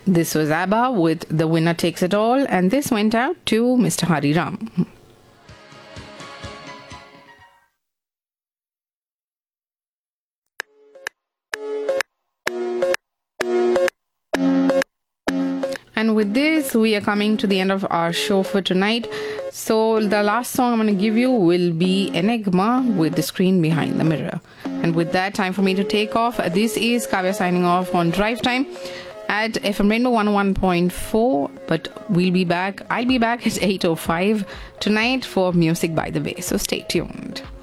This was ABBA with The Winner Takes It All, and this went out to Mr. Hari Ram. And with this, we are coming to the end of our show for tonight. So the last song I'm going to give you will be Enigma with The Screen Behind the Mirror. And with that, time for me to take off. This is Kavya signing off on Drive Time at FM Rainbow 101.4. But I'll be back at 8:05 tonight for Music by the Bay. So stay tuned.